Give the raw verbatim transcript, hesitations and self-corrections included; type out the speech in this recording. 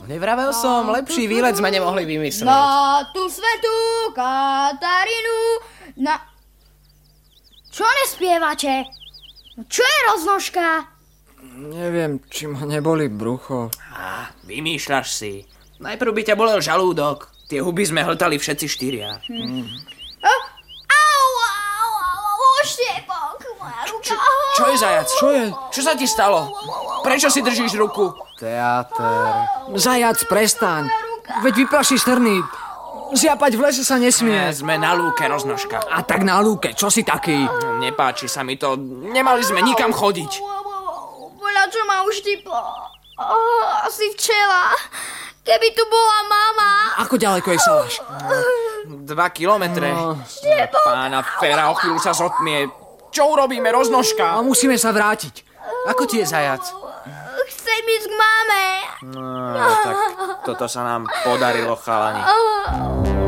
Nevravel som, lepší výlet sme nemohli vymyslieť. Na tú svetú Katarínu, na... Čo nespievate? Čo je roznožka? Neviem, či ma neboli brucho. Á, vymýšľaš si. Najprv by ťa bolel žalúdok. Tie huby sme hltali všetci štyria. Hm. Au, au, au, au, oštiepok, moja ruka. Čo, čo je, zajac? Čo je? Čo sa ti stalo? Prečo si držíš ruku? Teáter. Zajac, prestaň. Veď vyplašíš trny. Zjapať v lese sa nesmie. Nie, sme na lúke, roznožka. A tak na lúke, čo si taký? Nepáči sa mi to. Nemali sme nikam chodiť. Boľa, čo ma uštiplo. Oh, asi včela. Keby tu bola mama. Ako ďaleko je Salaš? Dva kilometre. No. Pána Fera, o chvíľu sa zotmie. Čo urobíme, roznožka? A musíme sa vrátiť. Ako ti je, zajac? Chcem ísť k mame. No, tak toto sa nám podarilo, chalani. Oh.